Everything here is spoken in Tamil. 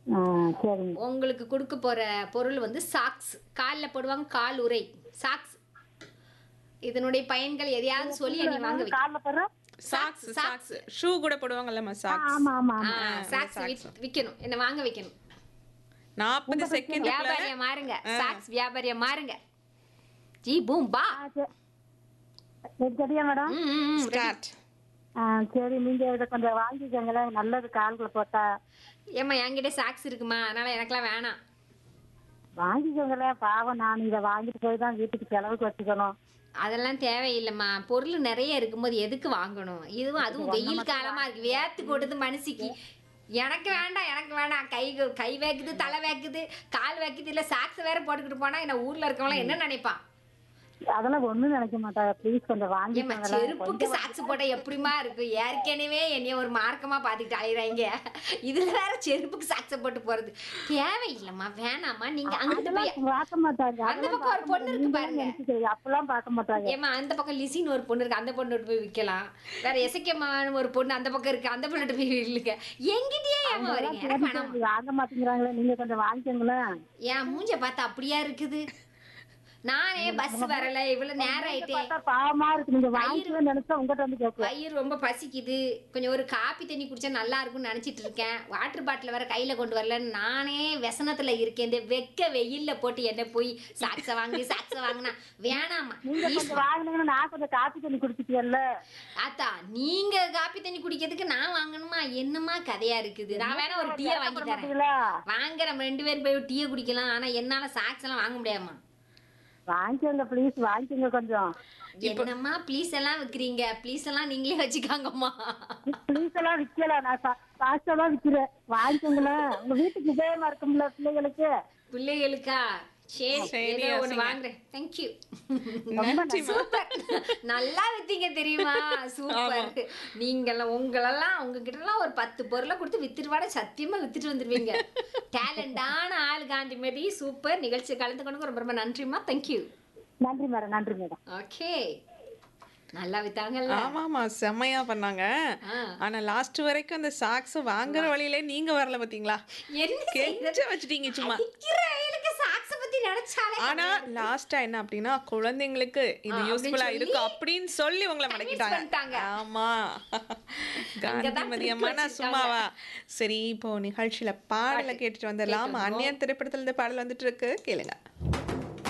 ஆ, சரிங்க. உங்களுக்கு கொடுக்க போற பொருள் வந்து சாக்ஸ். கால்ல போடுவாங்க, கால் உறை. சாக்ஸ். இதனுடைய பயன்கள் எதையாவது சொல்லி புரியல, நீ வாங்க என்னங்க வை. கால்ல போடுற? சாக்ஸ் சாக்ஸ் ஷூ கூட போடுவாங்கல்லம்மா ஆ, சாக்ஸ். ஆமா ஆமா ஆ, ஆமா. Socks socks விக்கணும். என்ன வாங்க வைக்கணும். 40 செகண்டுக்குள்ள வியாபாரியா மாறுங்க. சாக்ஸ் வியாபாரியா மாறுங்க. ஜி பூம் பா. ஆ, சரி சரியா மேடம்? ம், ம், ம். ஸ்டார்ட். ஆ, சரி, நீங்க இதை கொஞ்சம் வாங்கிக்கோங்களேன், நல்லது கால்குள்ள போட்டா. ஏம்மா என்கிட்ட சாக்ஸ் இருக்குமா, அதனால எனக்கெல்லாம் வேணாம். வாங்கிக்கோங்களேன், பாவம், நான் இதை வாங்கிட்டு போய் தான் வீட்டுக்கு செலவுக்கு வச்சுக்கணும். அதெல்லாம் தேவையில்லைம்மா. பொருள் நிறைய இருக்கும்போது எதுக்கு வாங்கணும்? இதுவும் அதுவும் வெயில் காலமா இருக்கு, வேர்த்து கொடுத்து மனுஷிக்கு. எனக்கு வேண்டாம், எனக்கு வேண்டாம். கை வேக்குது, தலை வேக்குது, கால் வேக்குது, இல்ல சாக்ஸ் வேற போட்டுக்கிட்டு போனா என்ன ஊர்ல இருக்கவங்களாம் என்ன நினைப்பான்? அதெல்லாம் ஒண்ணும் நினைக்க மாட்டாங்க. ப்ளீஸ் கொஞ்சம் ஏம்மா வாங்கிக்கோங்களேன். செருப்புக்கு சாக்ஸ் போட்டா எப்படிமா இருக்கு? ஏற்கனவே என்னைய ஒரு மார்க்கமா பாத்துக்கிட்டு அலையிறாங்க. இதுல வேற செருப்புக்கு சாக்ஸ போட்டு போறது தேவையில்லைம்மா, வேணாம்மா. நீங்க அங்கிட்டு போய் அதெல்லாம் பார்க்க மாட்டாங்க. அந்த பக்கம் ஒரு பொண்ணு இருக்கு பாருங்க. அப்பெல்லாம் பார்க்க மாட்டாங்க. ஏமா அந்த பக்கம் லிசின்னு ஒரு பொண்ணு இருக்கு, அந்த பொண்ணு போய் விற்கலாம். வேற எசக்கியமான ஒரு பொண்ணு அந்த பக்கம் இருக்கு, அந்த பொண்ணு போய் இல்லைங்க. எங்கிட்டயே ஏமா வரீங்க? எனக்கு வேணாம். வாங்க மாட்டேங்கிறாங்களே, நீங்க கொஞ்சம் வாங்கிக்கோங்களேன். என் மூஞ்ச பார்த்தா அப்படியா இருக்குது? நானே பஸ் வரல, இவ்வளவு நேரம் ஆயிட்டே. பார்த்தா பாவமா இருக்கு. நீங்க வாங்கிக்கவே நினைச்சா உங்ககிட்ட வந்து கேட்பேன். வயிறு ரொம்ப பசிக்குது, கொஞ்சம் ஒரு காப்பி தண்ணி குடிச்சா நல்லா இருக்கும்னு நினைச்சிட்டு இருக்கேன். வாட்டர் பாட்டில் வேற கையில கொண்டு வரலன்னு நானே व्यसனத்துல இருக்கேன். இந்த வெக்க வெயில்ல போட்டு என்ன போய் சாக்ஸ வாங்கினா வேணாமா. நீங்க கொஞ்சம் வாங்கினீங்கன்னா நான் கொஞ்சம் காப்பி தண்ணி குடிச்சிட்டேன்ல. ஆத்தா, நீங்க காப்பி தண்ணி குடிக்கிறதுக்கு நான் வாங்கணுமா? என்னமா கதையா இருக்குது? நான் வேணா ஒரு டீயை வாங்கி தரேன். மாட்டீங்களா? வாங்க, நம்ம 2 பேரும் போய் டீயை குடிக்கலாம். ஆனா என்னால சாக்ஸ் எல்லாம் வாங்க முடியாதுமா. வாங்கிக்கோங்க ப்ளீஸ், வாங்கிக்கோங்க கொஞ்சம். என்னம்மா ப்ளீஸ் எல்லாம் விக்கிறீங்க? ப்ளீஸ் எல்லாம் நீங்களே வச்சுக்காங்கம்மா. ப்ளீஸ் எல்லாம் விக்கல, நான் பாஸ்டா தான் விக்கிறேன். வாங்கிக்கோங்களேன், உங்க வீட்டுக்கு உபயோகமா இருக்கும்ல பிள்ளைகளுக்கு. பிள்ளைகளுக்கா? சரி, சரி, ஏதோ ஒண்ணு யோசிங்க. வாங்குறேன். தேங்க்யூ. நன்றிம்மா. சூப்பர், நல்லா வித்தீங்க தெரியுமா? சூப்பர். நீங்கெல்லாம் உங்களெல்லாம் உங்ககிட்ட எல்லாம் ஒரு 10 பொருளை கொடுத்து வித்துருவாட, சத்தியமா வித்துட்டு வந்துருவீங்க. டேலண்டான ஆள் காந்திமதி. சூப்பர். நிகழ்ச்சி கலந்து கொண்டு ரொம்ப ரொம்ப நன்றிம்மா. தேங்க்யூ. நன்றி மேடம், நன்றி மேடம். ஓகே, நல்லா வித்தாங்கல்ல. ஆமாமா செம்மையா பண்ணாங்க. ஆ. ஆனா லாஸ்ட் வரைக்கும் அந்த சாக்ஸ் வாங்குற வழியில நீங்க வரல பாத்தீங்களா? என்ன கெஞ்ச வச்சிட்டீங்க சும்மா. அடிக்கிறவங்களுக்கு சாக்ஸ பத்தி நினைச்சாலே ஆனா லாஸ்டா என்ன அப்படின்னா, குழந்தைங்களுக்கு இது அப்படின்னு யூஸ்ஃபுல்லா சொல்லி இருக்கும் அப்படின்னு சொல்லி உங்களை பண்ணிட்டாங்க. மடக்கிட்டாங்க. ஆமா, காந்திமதி trick அம்மா, நான் வச்சிருக்காங்க. சும்மாவா? சரி, இப்போ நிகழ்ச்சியில பாடலை கேட்டுட்டு வந்துடலாம். கேட்டுருவோம். அந்நியன் திரைப்படத்துல இருந்து பாடல் வந்துட்டு இருக்கு, கேளுங்க.